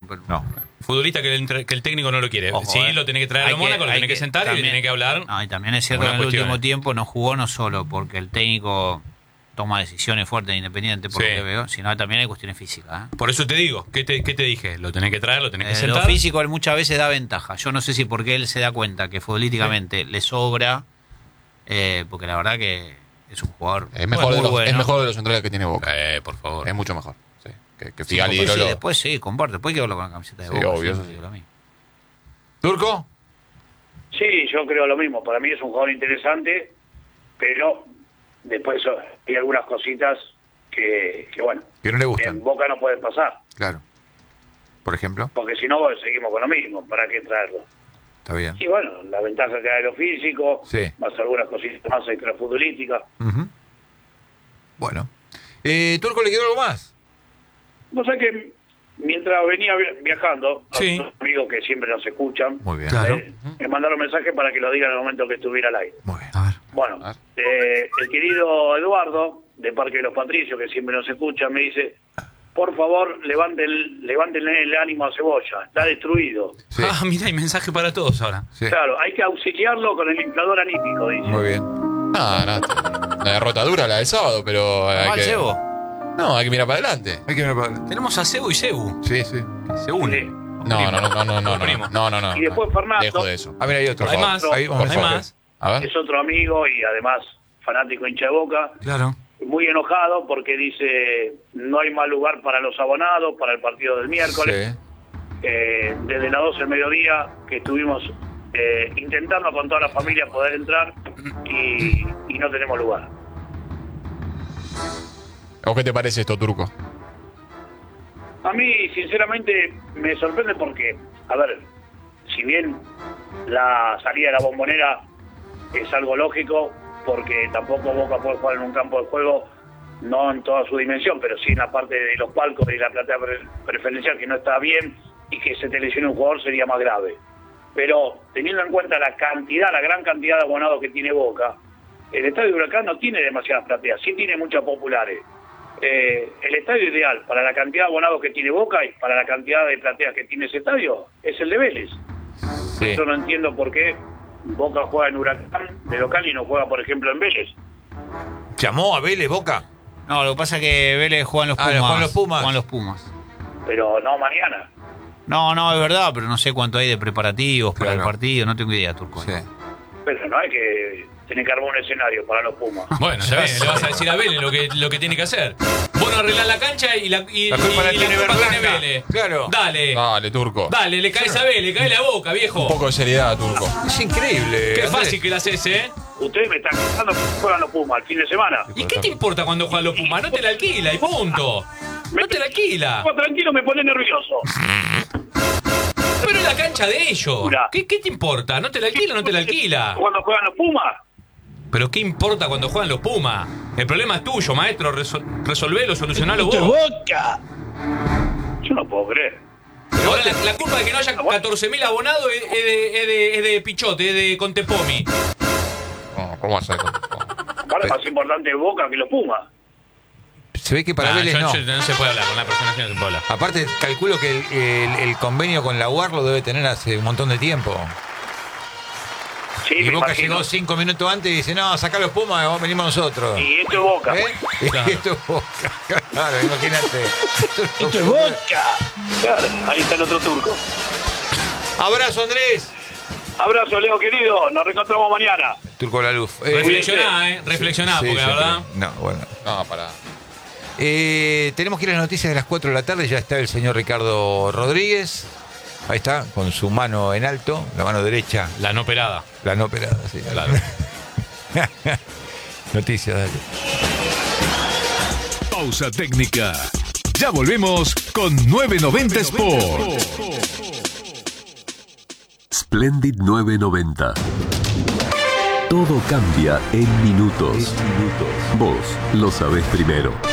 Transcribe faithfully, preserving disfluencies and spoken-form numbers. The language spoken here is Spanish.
pero No. Futbolista que el, que el técnico no lo quiere. Ojo, sí, eh. lo tiene que traer Hay a Mónaco, que- lo hay tiene que, que- sentar y también- le tiene que hablar. No, y también es cierto que en algunas el último cuestiones. tiempo no jugó no solo porque el técnico toma decisiones fuertes e independientes, por Sí. lo que veo, sino también hay cuestiones físicas. ¿eh? Por eso te digo, ¿qué te, qué te dije? Lo tenés que traer, lo tenés que Eh, lo sentar. físico él muchas veces da ventaja. Yo no sé si porque él se da cuenta que futbolísticamente le sobra, eh, porque la verdad que es un jugador Es mejor, muy de los, bueno. es mejor de los centrales que tiene Boca. Eh, por favor. Es mucho mejor. Sí. Que, que Sí, Figali después, y sí, Lolo. después sí, comparte. Después hay que verlo con la camiseta de Sí, Boca. obvio, sí, eso sí. digo lo mismo. ¿Turco? Sí, yo creo lo mismo. Para mí es un jugador interesante, pero después hay algunas cositas que, que bueno, Que no le en gustan. Boca no pueden pasar. Claro. Por ejemplo, Porque si no, bueno, seguimos con lo mismo. ¿Para qué traerlo? está bien. Y bueno, la ventaja que hay de lo físico, Sí. más algunas cositas más extrafutbolísticas. Ujú. Bueno. Eh, ¿Turco le quedó algo más? No sé que mientras venía vi- viajando, Sí. a los amigos que siempre nos escuchan, Muy bien. Claro. eh, me mandaron mensaje para que lo digan en el momento que estuviera al aire. Muy bien. A ver. Bueno, A ver. eh, el querido Eduardo, de Parque de los Patricios, que siempre nos escucha, me dice, por favor, levanten, levántenle el ánimo a Cebolla, está destruido. Sí. Ah, mira, hay mensaje para todos ahora. Sí. Claro, hay que auxiliarlo con el inflador anímico, dice. Muy bien. No, no. La derrota dura la del sábado, pero. Hay Mal que, Cebo. no, hay que mirar para adelante. Hay que mirar para adelante. Tenemos a Cebu y Cebu. Sí, sí. Se une. Sí. No, no, no, no, no, no, no, Primo. no, no, no. Y después Fernando. Dejo de eso. A ver, hay otro. Hay favor. más, Ahí, vamos a hay ver. más. A ver. Es otro amigo y además fanático hincha de Boca, Claro. muy enojado porque dice, no hay más lugar para los abonados, para el partido del miércoles. Sí. Eh, desde las doce del mediodía que estuvimos eh, intentando con toda la familia poder entrar y, y no tenemos lugar. ¿O qué te parece esto, Turco? A mí, sinceramente, me sorprende porque, a ver, si bien la salida de la Bombonera es algo lógico, porque tampoco Boca puede jugar en un campo de juego, no en toda su dimensión, pero sí en la parte de los palcos y la platea pre- preferencial, que no está bien, y que se te lesione un jugador sería más grave. Pero teniendo en cuenta la cantidad, la gran cantidad de abonados que tiene Boca, el estadio de Huracán no tiene demasiadas plateas, sí tiene muchas populares. Eh, el estadio ideal para la cantidad de abonados que tiene Boca y para la cantidad de plateas que tiene ese estadio es el de Vélez. Sí. Yo no entiendo por qué Boca juega en Huracán de local y no juega, por ejemplo, en Vélez. ¿Llamó a Vélez Boca? No, lo que pasa es que Vélez juegan los Ah, Pumas. juegan los Pumas. Juegan los Pumas. Pero no mañana. No, no, es verdad, pero no sé cuánto hay de preparativos para Claro. el partido. No tengo idea, Turco. Sí. Pero no hay que tener que armar un escenario para los Pumas. Bueno, está bien, le vas a decir a Vélez lo que, lo que tiene que hacer. Vos no arreglás la cancha y la, y, La culpa la y tiene culpa Berlanga. tiene Vélez. Claro. Dale. Dale, Turco. Dale, le caes a Vélez, cae la boca, viejo. Un poco de seriedad, Turco. Es increíble. Qué Andrés. fácil que la haces, ¿eh? Ustedes me están contando que juegan los Pumas el fin de semana. ¿Y qué te importa cuando juegan los Pumas? No te la alquila y punto. No te la alquila. Pues tranquilo, me pone nervioso. Pero es la cancha de ellos. ¿Qué, qué te importa? ¿No te la alquila o no te la alquila? Cuando juegan los Pumas. Pero ¿qué importa cuando juegan los Pumas? El problema es tuyo, maestro. Resol resolvelo, solucionalo vos. Boca! Yo no puedo creer. Ahora la, la culpa de que no haya catorce mil abonados es, es de, es, de, es de Pichote, es de Contepomi. No, ¿cómo vas a hacer? Ahora es más importante Boca que los Pumas. Se ve que para Nah, Vélez yo- no. yo- no se puede hablar, con la persona así no se puede hablar. Aparte, calculo que el, el- el convenio con la U A R lo debe tener hace un montón de tiempo. Sí, Y me Boca imagino. llegó cinco minutos antes y dice, no, sacá los Pumas, vamos, venimos nosotros. Y esto es Boca. ¿Eh? Claro. Y esto es Boca. Claro, imagínate. Esto es Boca. Claro, ahí está el otro turco. Abrazo, Andrés. Abrazo, Leo querido. Nos reencontramos mañana. Turco La Luz. Eh, Reflexioná, eh. Reflexioná, sí, porque la sí, verdad. No, bueno. No, para. Eh, tenemos que ir a las noticias de las cuatro de la tarde. Ya está el señor Ricardo Rodríguez. Ahí está, con su mano en alto, la mano derecha. La no operada. La no operada, sí. Claro. Noticias, dale. Pausa técnica. Ya volvemos con novecientos noventa Sport. Splendid novecientos noventa. Todo cambia en minutos. Vos lo sabés primero.